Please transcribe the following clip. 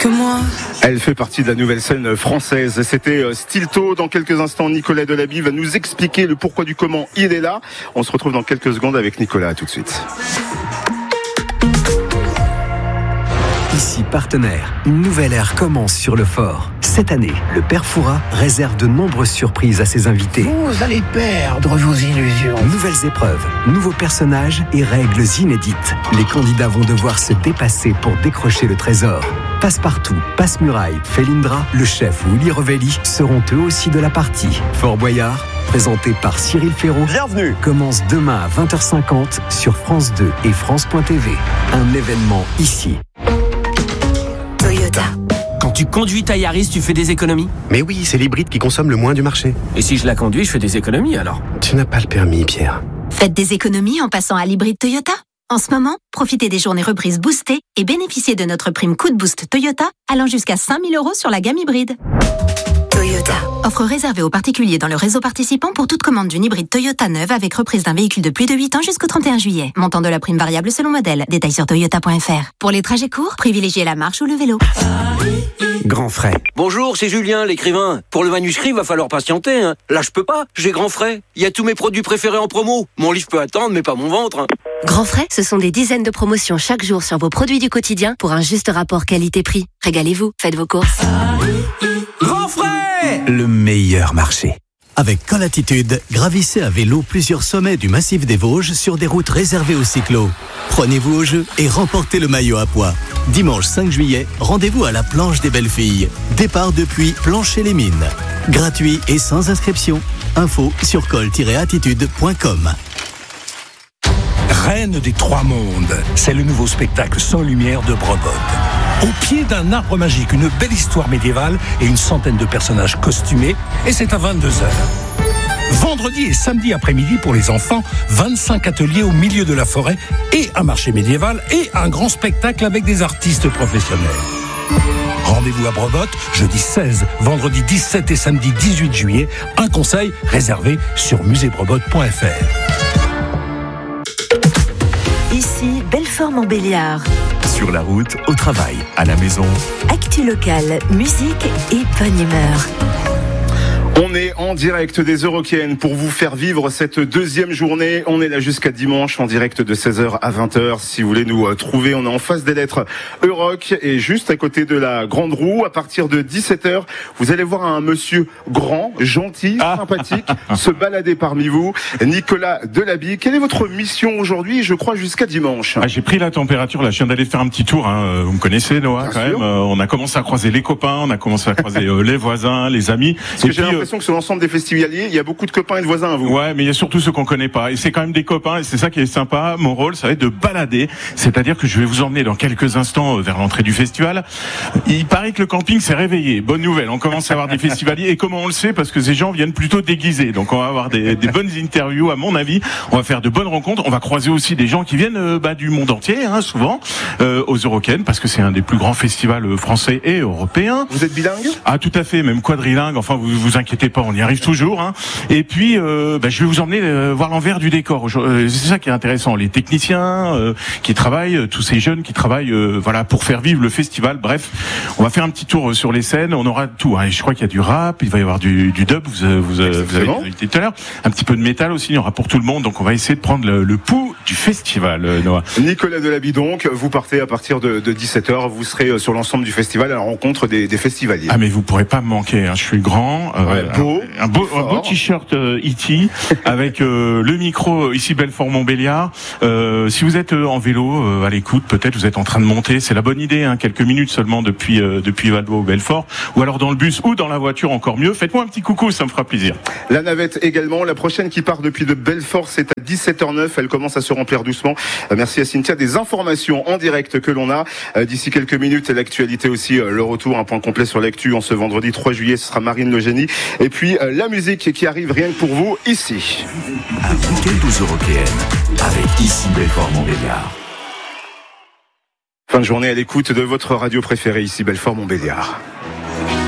que moi. Elle fait partie de la nouvelle scène française. C'était Stilto. Dans quelques instants, Nicolas Delaby va nous expliquer le pourquoi du comment il est là. On se retrouve dans quelques secondes avec Nicolas. À tout de suite. Ici Partenaire, une nouvelle ère commence sur le fort. Cette année, le Père Fouras réserve de nombreuses surprises à ses invités. Vous allez perdre vos illusions. Nouvelles épreuves, nouveaux personnages et règles inédites. Les candidats vont devoir se dépasser pour décrocher le trésor. Passe-Partout, Passe-Muraille, Felindra, le chef ou Uli Revelli seront eux aussi de la partie. Fort Boyard, présenté par Cyril Ferraud, bienvenue, commence demain à 20h50 sur France 2 et France.tv. Un événement ici. Toyota. Quand tu conduis ta Yaris, tu fais des économies? Mais oui, c'est l'hybride qui consomme le moins du marché. Et si je la conduis, je fais des économies alors? Tu n'as pas le permis, Pierre. Faites des économies en passant à l'hybride Toyota. En ce moment, profitez des journées reprises boostées et bénéficiez de notre prime coup de boost Toyota allant jusqu'à 5 000 € sur la gamme hybride. Toyota. Offre réservée aux particuliers dans le réseau participant pour toute commande d'une hybride Toyota neuve avec reprise d'un véhicule de plus de 8 ans jusqu'au 31 juillet. Montant de la prime variable selon modèle. Détails sur toyota.fr. Pour les trajets courts, privilégiez la marche ou le vélo. Grand frais. Bonjour, c'est Julien, l'écrivain. Pour le manuscrit, va falloir patienter. Hein. Là, je peux pas. J'ai Grand Frais. Il y a tous mes produits préférés en promo. Mon livre peut attendre, mais pas mon ventre. Hein. Grand Frais, ce sont des dizaines de promotions chaque jour sur vos produits du quotidien pour un juste rapport qualité-prix. Régalez-vous, faites vos courses. Grand Frais! Le meilleur marché. Avec Colatitude, gravissez à vélo plusieurs sommets du massif des Vosges sur des routes réservées aux cyclos. Prenez-vous au jeu et remportez le maillot à pois. Dimanche 5 juillet, rendez-vous à la planche des belles filles. Départ depuis Plancher-les-Mines. Gratuit et sans inscription. Info sur col-attitude.com. Reine des Trois Mondes, c'est le nouveau spectacle sans lumière de Brebotte. Au pied d'un arbre magique, une belle histoire médiévale et une centaine de personnages costumés, et c'est à 22h. Vendredi et samedi après-midi pour les enfants, 25 ateliers au milieu de la forêt et un marché médiéval et un grand spectacle avec des artistes professionnels. Rendez-vous à Brebotte, jeudi 16, vendredi 17 et samedi 18 juillet. Un conseil réservé sur musée-brebotte.fr. Ici, Belfort-Montbéliard. Sur la route, au travail, à la maison. Actu locale, musique et bonne humeur. On est en direct des Eurockéennes pour vous faire vivre cette deuxième journée. On est là jusqu'à dimanche en direct de 16h à 20h. Si vous voulez nous trouver, on est en face des lettres Euroc et juste à côté de la Grande Roue. À partir de 17h, vous allez voir un monsieur grand, gentil, sympathique se balader parmi vous. Nicolas Delaby, quelle est votre mission aujourd'hui, je crois, jusqu'à dimanche? J'ai pris la température, là, je viens d'aller faire un petit tour. Vous me connaissez, Noah, quand même. On a commencé à croiser les copains, on a commencé à croiser les voisins, les amis. Parce que j'ai l'impression que sur l'ensemble des festivaliers, il y a beaucoup de copains et de voisins à vous. Ouais, mais il y a surtout ceux qu'on connaît pas. Et c'est quand même des copains, et c'est ça qui est sympa. Mon rôle, ça va être de balader. C'est-à-dire que je vais vous emmener dans quelques instants vers l'entrée du festival. Il paraît que le camping s'est réveillé. Bonne nouvelle. On commence à avoir des festivaliers. Et comment on le sait? Parce que ces gens viennent plutôt déguisés. Donc on va avoir des bonnes interviews, à mon avis. On va faire de bonnes rencontres. On va croiser aussi des gens qui viennent du monde entier, souvent, aux Eurockéennes, parce que c'est un des plus grands festivals français et européens. Vous êtes bilingue? Ah, tout à fait, même quadrilingue. Enfin, vous inquiétez pas, on y arrive toujours. Et puis, je vais vous emmener voir l'envers du décor. C'est ça qui est intéressant. Les techniciens qui travaillent, tous ces jeunes qui travaillent, pour faire vivre le festival. Bref, on va faire un petit tour sur les scènes. On aura tout. Je crois qu'il y a du rap, il va y avoir du dub. Vous avez dit tout à l'heure. Un petit peu de métal aussi. Il y aura pour tout le monde. Donc, on va essayer de prendre le pouls du festival, Noah. Nicolas Delaby, donc, vous partez à partir de 17h. Vous serez sur l'ensemble du festival à la rencontre des festivaliers. Ah, mais vous pourrez pas me manquer. Je suis grand. Un beau t-shirt E.T. avec le micro ici Belfort-Montbéliard. Si vous êtes en vélo à l'écoute, peut-être vous êtes en train de monter, c'est la bonne idée, quelques minutes seulement depuis Valbo au Belfort, ou alors dans le bus ou dans la voiture, encore mieux. Faites-moi un petit coucou, ça me fera plaisir. La navette également, la prochaine qui part depuis de Belfort, c'est à 17h09, elle commence à se remplir doucement. Merci à Cynthia, des informations en direct que l'on a d'ici quelques minutes, l'actualité aussi, le retour, un point complet sur l'actu en ce vendredi 3 juillet, ce sera Marine Le Génie, et puis la musique qui arrive rien que pour vous ici. Un week-end aux Eurockéennes avec ici Belfort-Montbéliard. Fin de journée à l'écoute de votre radio préférée ici Belfort-Montbéliard.